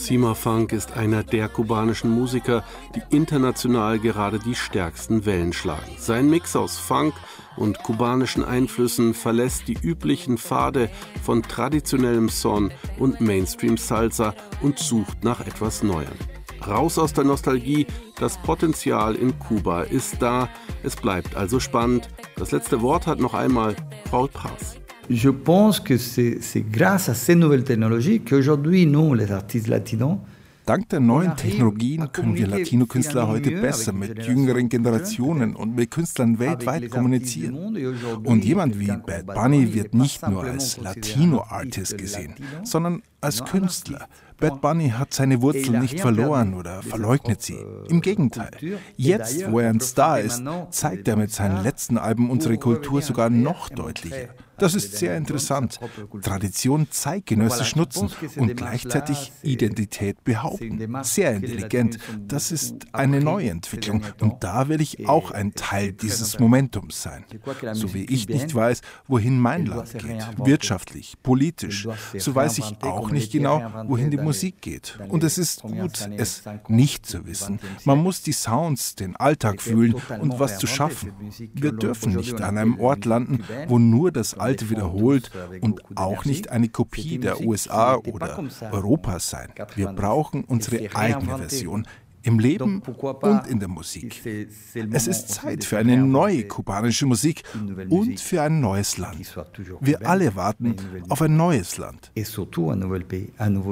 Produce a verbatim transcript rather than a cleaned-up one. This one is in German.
Cima Funk ist einer der kubanischen Musiker, die international gerade die stärksten Wellen schlagen. Sein Mix aus Funk und kubanischen Einflüssen verlässt die üblichen Pfade von traditionellem Son und Mainstream-Salsa und sucht nach etwas Neuem. Raus aus der Nostalgie, das Potenzial in Kuba ist da. Es bleibt also spannend. Das letzte Wort hat noch einmal Paul Pras. Je pense que c'est, c'est grâce à ces nouvelles technologies qu'aujourd'hui, nous, les artistes latinos, Dank der neuen Technologien können wir Latino-Künstler heute besser mit jüngeren Generationen und mit Künstlern weltweit kommunizieren. Und jemand wie Bad Bunny wird nicht nur als Latino-Artist gesehen, sondern als Künstler. Bad Bunny hat seine Wurzeln nicht verloren oder verleugnet sie. Im Gegenteil. Jetzt, wo er ein Star ist, zeigt er mit seinen letzten Alben unsere Kultur sogar noch deutlicher. Das ist sehr interessant. Tradition zeitgenössisch nutzen und gleichzeitig Identität behaupten. Sehr intelligent. Das ist eine Neuentwicklung und da will ich auch ein Teil dieses Momentums sein. So wie ich nicht weiß, wohin mein Land geht, wirtschaftlich, politisch, so weiß ich auch nicht genau, wohin die Musik geht. Und es ist gut, es nicht zu wissen. Man muss die Sounds, den Alltag fühlen und was zu schaffen. Wir dürfen nicht an einem Ort landen, wo nur das Alte wiederholt und auch nicht eine Kopie der U S A oder Europas sein. Wir brauchen unsere eigene Version im Leben und in der Musik. Es ist Zeit für eine neue kubanische Musik und für ein neues Land. Wir alle warten auf ein neues Land.